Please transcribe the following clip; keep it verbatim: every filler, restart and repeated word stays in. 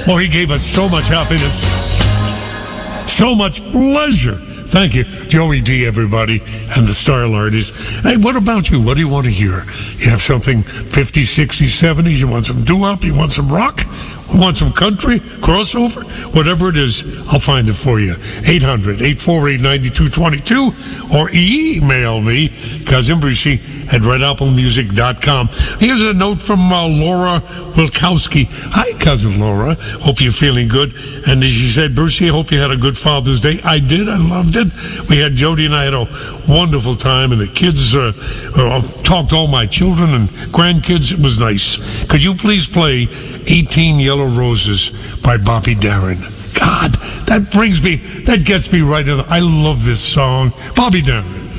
Oh, he gave us so much happiness, so much pleasure. Thank you, Joey D, everybody, and the Style Artists. Hey, what about you? What do you want to hear? You have something fifties, sixties, seventies? You want some doo-wop? You want some rock? You want some country? Crossover? Whatever it is, I'll find it for you. eight hundred, eight four eight, nine two two two or email me, Cousin Brucey at red apple music dot com. Here's a note from uh, Laura Wilkowski. Hi, Cousin Laura. Hope you're feeling good. And she said, Brucey, I hope you had a good Father's Day. I did. I loved it. We had, Jody and I had a wonderful time, and the kids uh, uh, talked to all my children and grandkids. It was nice. Could you please play eighteen Yellow Roses by Bobby Darin? God, that brings me, that gets me right in. I love this song. Bobby Darin.